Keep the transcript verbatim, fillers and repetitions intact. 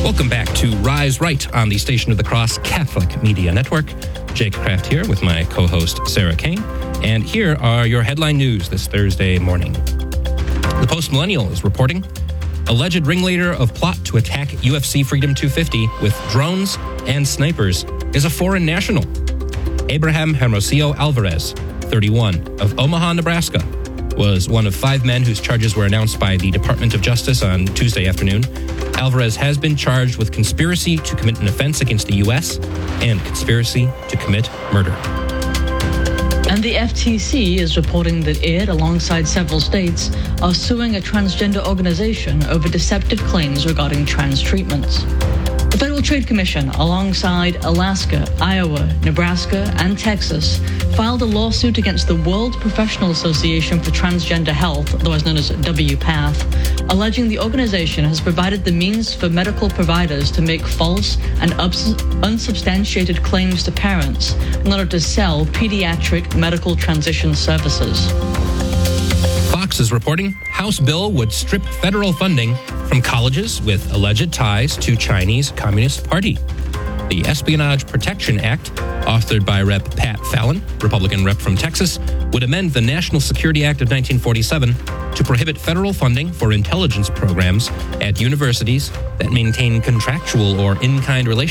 Welcome back to Rise Right on the Station of the Cross Catholic Media Network. Jake Kraft here with my co-host Sarah Kane. And here are your headline news this Thursday morning. The Post-Millennial is reporting alleged ringleader of plot to attack U F C Freedom two fifty with drones and snipers is a foreign national. Abraham Hermosillo Alvarez, thirty-one, of Omaha, Nebraska, was one of five men whose charges were announced by the Department of Justice on Tuesday afternoon. Alvarez has been charged with conspiracy to commit an offense against the U S and conspiracy to commit murder. And the F T C is reporting that it, alongside several states, are suing a transgender organization over deceptive claims regarding trans treatments. The Federal Trade Commission, alongside Alaska, Iowa, Nebraska, and Texas, filed a lawsuit against the World Professional Association for Transgender Health, otherwise known as W PATH, alleging the organization has provided the means for medical providers to make false and ubs- unsubstantiated claims to parents in order to sell pediatric medical transition services. Fox is reporting House bill would strip federal funding from colleges with alleged ties to Chinese Communist Party. The Espionage Protection Act, authored by Representative Pat Fallon, Republican rep from Texas, would amend the National Security Act of nineteen forty-seven to prohibit federal funding for intelligence programs at universities that maintain contractual or in-kind relationships